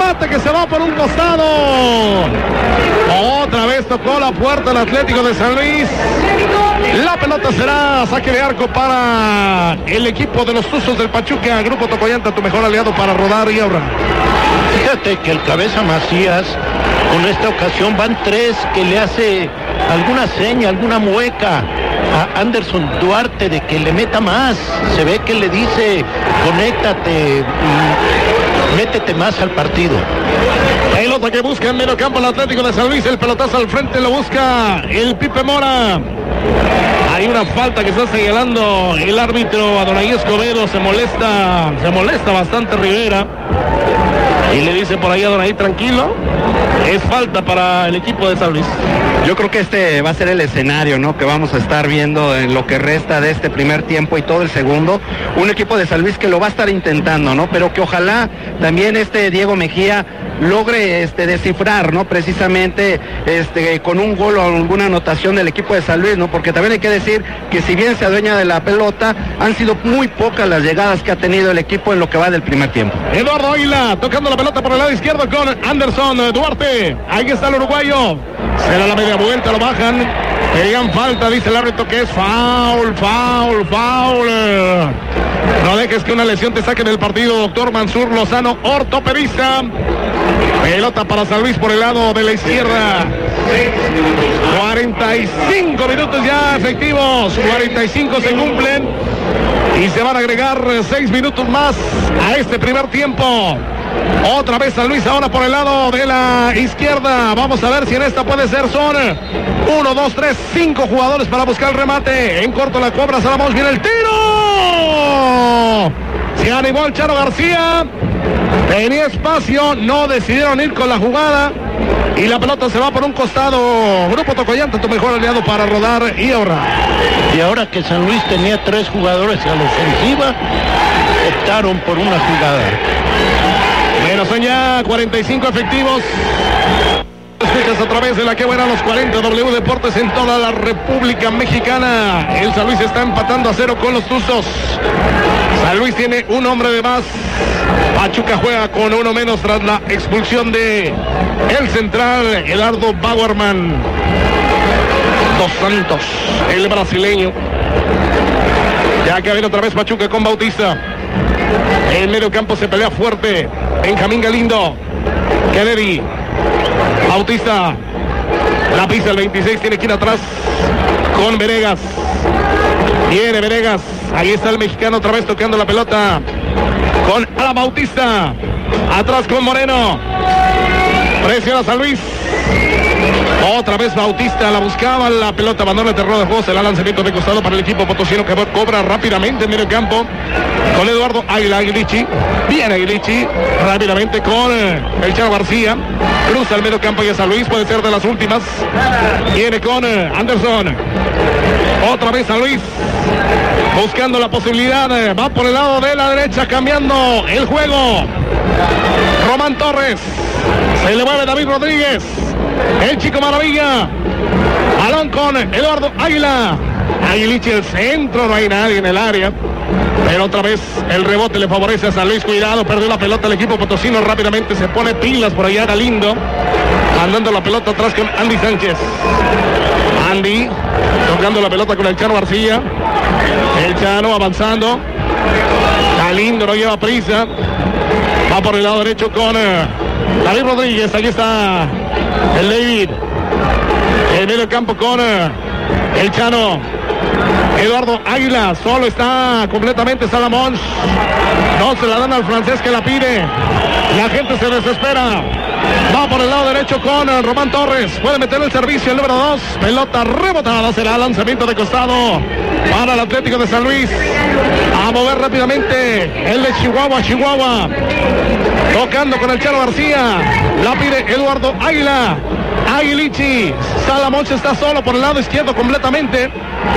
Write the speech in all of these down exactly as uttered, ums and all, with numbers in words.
remate que se va por un costado. Otra vez tocó la puerta el Atlético de San Luis. La pelota será saque de arco para el equipo de los Tuzos del Pachuca. Grupo Tocoyanta, tu mejor aliado para rodar y ahorrar. Fíjate que el Cabeza Macías, con esta ocasión van tres, que le hace alguna seña, alguna mueca a Anderson Duarte de que le meta más. Se ve que le dice, conéctate, métete más al partido. Pelota que busca en medio campo el Atlético de San Luis. El pelotazo al frente lo busca el Pipe Mora. Hay una falta que está señalando el árbitro Adonai Escobedo. Se molesta, se molesta bastante Rivera. Y le dice por ahí a Adonai, tranquilo, es falta para el equipo de San Luis. Yo creo que este va a ser el escenario, ¿no?, que vamos a estar viendo en lo que resta de este primer tiempo y todo el segundo. Un equipo de San Luis que lo va a estar intentando, ¿no?, pero que ojalá también este Diego Mejía logre este descifrar, ¿no?, precisamente este con un gol o alguna anotación del equipo de San Luis, ¿no?, porque también hay que decir que si bien se adueña de la pelota, han sido muy pocas las llegadas que ha tenido el equipo en lo que va del primer tiempo. Eduardo Águila tocando la pelota por el lado izquierdo con Anderson Duarte. Ahí está el uruguayo. Será la media vuelta, lo bajan. Pegan falta, dice el árbitro que es foul, foul, foul. No dejes que una lesión te saque del partido, doctor Mansur Lozano, ortopedista. Pelota para San Luis por el lado de la izquierda. cuarenta y cinco minutos ya efectivos. cuarenta y cinco se cumplen. Y se van a agregar seis minutos más a este primer tiempo. Otra vez San Luis ahora por el lado de la izquierda. Vamos a ver si en esta puede ser. Son uno, dos, tres, cinco jugadores para buscar el remate. En corto la cobra Salamos. Viene el tiro. Se animó el Charo García. Tenía espacio. No decidieron ir con la jugada. Y la pelota se va por un costado. Grupo Tocoyanta, tu mejor aliado para rodar y ahorrar. Y ahora que San Luis tenía tres jugadores a la ofensiva, optaron por una jugada. Bueno, son ya cuarenta y cinco efectivos. Escuchas a través de la que buena los cuarenta W Deportes en toda la República Mexicana. El San Luis está empatando a cero con los Tuzos. San Luis tiene un hombre de más. Pachuca juega con uno menos tras la expulsión de el central Eduardo Bauerman dos Santos, el brasileño. Ya que viene otra vez Pachuca con Bautista. En medio campo se pelea fuerte Benjamín Galindo. Kennedy. Bautista. La pisa el veintiséis, tiene que ir atrás con Venegas. Viene Venegas. Ahí está el mexicano otra vez tocando la pelota con Ala Bautista. Atrás con Moreno. Presiona San Luis. Otra vez Bautista la buscaba, la pelota abandona el terreno de juego, se la lanzamiento de costado para el equipo potosino que cobra rápidamente en medio campo con Eduardo Águila Aguilichi. Viene Aguilichi rápidamente con el Charo García, cruza el medio campo y a San Luis, puede ser de las últimas. Viene con Anderson. Otra vez San Luis buscando la posibilidad, va por el lado de la derecha cambiando el juego. Román Torres, se le mueve David Rodríguez. El Chico Maravilla. Balón con Eduardo Águila. Aguilichi el centro, no hay nadie en el área. Pero otra vez el rebote le favorece a San Luis. Cuidado, perdió la pelota el equipo potosino. Rápidamente se pone pilas por allá Galindo. Mandando la pelota atrás con Andy Sánchez. Andy tocando la pelota con el Chano García. El Chano avanzando. Galindo no lleva prisa. Va por el lado derecho con uh, David Rodríguez. Aquí está el David. En medio campo con uh, el Chano. Eduardo Águila. Solo está completamente Salamón. No se la dan al francés que la pide. La gente se desespera. Va por el lado derecho con uh, Román Torres. Puede meter el servicio el número dos. Pelota rebotada. Será lanzamiento de costado para el Atlético de San Luis. A mover rápidamente el de Chihuahua, Chihuahua. Tocando con el Chano García. La pide Eduardo Águila. Aguilichi. Salamón está solo por el lado izquierdo completamente.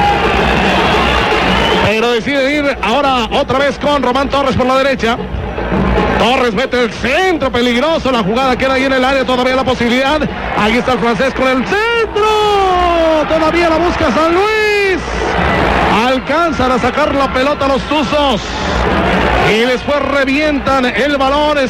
Pero decide ir ahora otra vez con Román Torres por la derecha. Torres mete el centro peligroso. La jugada queda ahí en el área. Todavía la posibilidad. Ahí está el francés con el centro. Todavía la busca San Luis. Alcanzan a sacar la pelota los Tuzos. Y después revientan el balón.